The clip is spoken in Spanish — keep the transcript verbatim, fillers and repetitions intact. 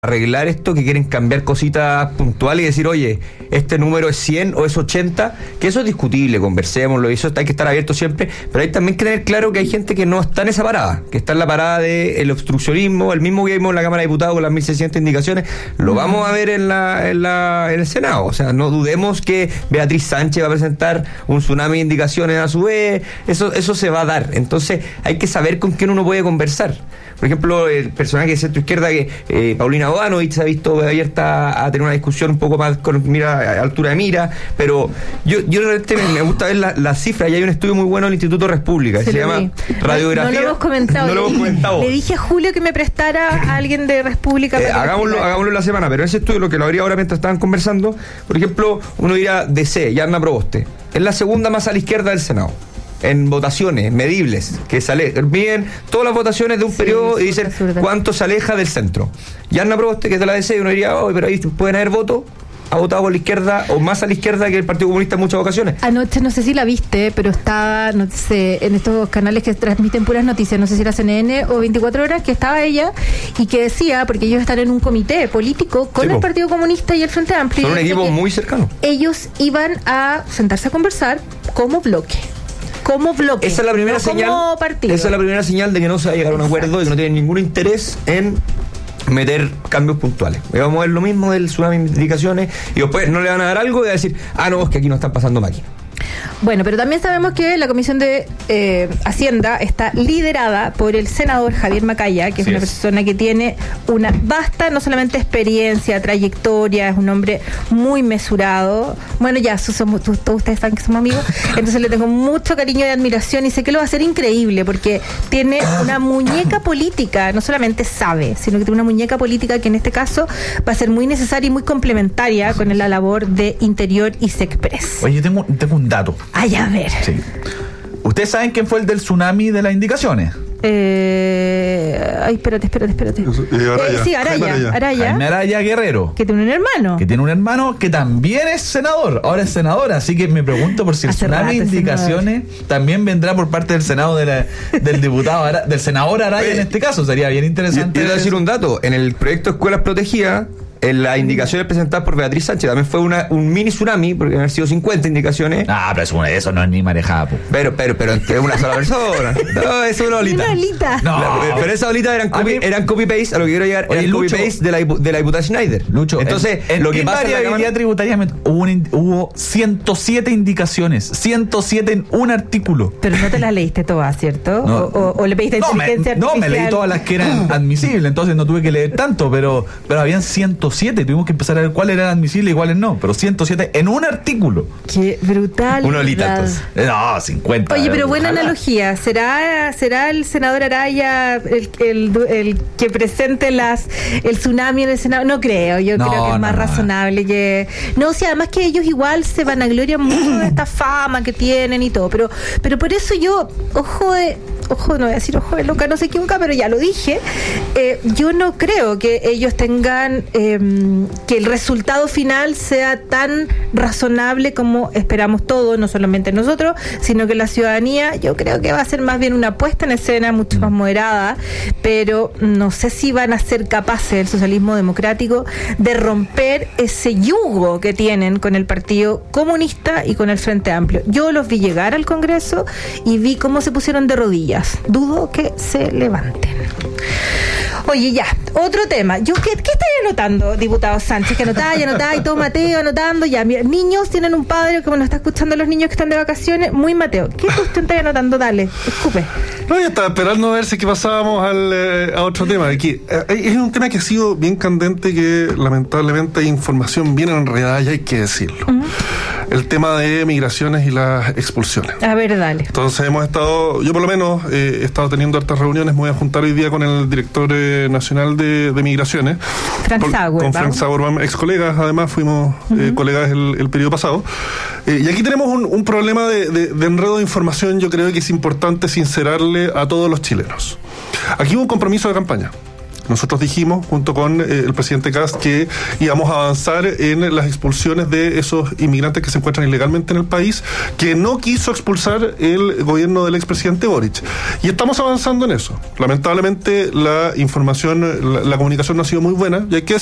arreglar esto, que quieren cambiar cositas puntuales y decir, oye, este número es cien o es ochenta, que eso es discutible, conversémoslo, y eso hay que estar abierto siempre, pero hay también que tener claro que hay gente que no está en esa parada, que está en la parada del obstruccionismo, el mismo que vimos en la Cámara de Diputados con las mil seiscientas indicaciones, lo vamos a ver en la, en la en el Senado. O sea, no dudemos que Beatriz Sánchez va a presentar un tsunami de indicaciones a su vez, eso, eso se va a dar. Entonces hay que saber con quién uno puede conversar. Por ejemplo, el personaje de centro izquierda, que eh, Paulina Bodanovich se ha visto abierta a tener una discusión un poco más con mira, a altura de mira, pero yo, yo realmente me, me gusta ver las la cifras, y hay un estudio muy bueno del Instituto República, que se, se llama vi. Radiografía. No, no lo hemos comentado. No lo hemos comentado. Le dije a Julio que me prestara a alguien de República. Eh, hagámoslo, hagámoslo la semana, pero en ese estudio, lo que lo habría ahora mientras estaban conversando, por ejemplo, uno dirá D C, Yarna Proboste, es la segunda más a la izquierda del Senado en votaciones medibles, que sale bien todas las votaciones de un sí, periodo y dicen absurda. Cuánto se aleja del centro. Yarna Proboste, que es de la D C, uno diría, oh, pero ahí pueden haber votos, ha votado por la izquierda o más a la izquierda que el Partido Comunista en muchas ocasiones. Anoche, no sé si la viste, pero estaba, no sé, en estos canales que transmiten puras noticias, no sé si era C N N o veinticuatro horas, que estaba ella y que decía, porque ellos están en un comité político con sí, el Partido Comunista y el Frente Amplio. Son un equipo muy cercano. Ellos iban a sentarse a conversar como bloque. Como bloque. Esa es la primera no señal. Como partido. Esa es la primera señal de que no se va a llegar a un acuerdo. Exacto. Y que no tienen ningún interés en meter cambios puntuales. Y vamos a ver lo mismo del tsunami de indicaciones y después no le van a dar algo y va a decir, ah, no, es que aquí no están pasando máquinas. Bueno, pero también sabemos que la Comisión de eh, Hacienda está liderada por el senador Javier Macaya, que es sí una es. persona que tiene una vasta, no solamente experiencia, trayectoria, es un hombre muy mesurado. Bueno, ya, somos, todos ustedes saben que somos amigos, entonces le tengo mucho cariño y admiración y sé que lo va a hacer increíble porque tiene una muñeca política, no solamente sabe, sino que tiene una muñeca política que en este caso va a ser muy necesaria y muy complementaria con la labor de Interior y SECPRES. Oye, yo tengo, tengo un dato. Ay, a ver. Sí. ¿Ustedes saben quién fue el del tsunami de las indicaciones? Eh, ay, espérate, espérate, espérate. Eh, Araya. Eh, sí, Araya. Araya. Araya. Jaime Araya Guerrero. Que tiene un hermano. Que tiene un hermano que también es senador. Ahora es senador. Así que me pregunto por si el Hace tsunami de indicaciones senador. también vendrá por parte del Senado de la, del diputado, Ara, del senador Araya. Oye, en este caso. Sería bien interesante. Quiero decir un dato. En el proyecto Escuelas Protegidas, en las indicaciones presentadas por Beatriz Sánchez también fue una, un mini tsunami, porque han sido cincuenta indicaciones. Ah, pero eso, eso no es ni marejada, po. Pero, pero, pero entre una sola persona. No, es una olita. Una olita. No. La, pero esas olitas eran copy, eran copy paste, a lo que quiero llegar, eran copy paste de la, de la diputada Schneider. Lucho, entonces, en, en lo que pasa en la variabilidad tributaria hubo, un, hubo ciento siete indicaciones, ciento siete en un artículo. Pero no te las leíste todas, ¿cierto? No, o, o, o le pediste no, inteligencia me, artificial. No, me leí todas las que eran admisibles, entonces no tuve que leer tanto, pero, pero habían ciento siete, tuvimos que empezar a ver cuáles eran admisibles y cuáles no, pero ciento siete en un artículo. Qué brutal. Una olita, entonces. No, cincuenta. Oye, pero buena ojalá. analogía. ¿Será será el senador Araya el, el, el que presente las el tsunami en el Senado? No creo, yo no, creo que es no, más no, razonable no. que... No, o sea, además que ellos igual se vanaglorian mucho de esta fama que tienen y todo, pero pero por eso yo, ojo de... Ojo, no voy a decir ojo de loca, no sé qué nunca, pero ya lo dije. Eh, yo no creo que ellos tengan... Eh, que el resultado final sea tan razonable como esperamos todos, no solamente nosotros, sino que la ciudadanía. Yo creo que va a ser más bien una puesta en escena mucho más moderada, pero no sé si van a ser capaces el socialismo democrático de romper ese yugo que tienen con el Partido Comunista y con el Frente Amplio. Yo los vi llegar al Congreso y vi cómo se pusieron de rodillas. Dudo que se levanten. Oye, ya, otro tema. Yo, ¿qué, qué estáis anotando, diputado Sánchez? Que anotáis, anotáis, y todo Mateo anotando. Ya, mira, niños tienen un padre, como nos está escuchando los niños que están de vacaciones, muy Mateo. ¿Qué usted está anotando? Dale, escupe. No, yo estaba esperando a ver si que pasábamos al, eh, a otro tema. Aquí, eh, es un tema que ha sido bien candente, que lamentablemente hay información bien enredada y hay que decirlo. Uh-huh. El tema de migraciones y las expulsiones. A ver, dale. Entonces hemos estado, yo por lo menos eh, he estado teniendo hartas reuniones, me voy a juntar hoy día con el director eh, nacional de, de migraciones. Frank por, Sauer. Con Frank Sauer, ex colegas, además fuimos uh-huh. eh, colegas el, el periodo pasado. Eh, y aquí tenemos un, un problema de, de, de enredo de información. Yo creo que es importante sincerarle a todos los chilenos. Aquí hubo un compromiso de campaña. Nosotros dijimos, junto con eh, el presidente Kast, que íbamos a avanzar en las expulsiones de esos inmigrantes que se encuentran ilegalmente en el país, que no quiso expulsar el gobierno del expresidente Boric. Y estamos avanzando en eso. Lamentablemente la información, la, la comunicación no ha sido muy buena, y hay que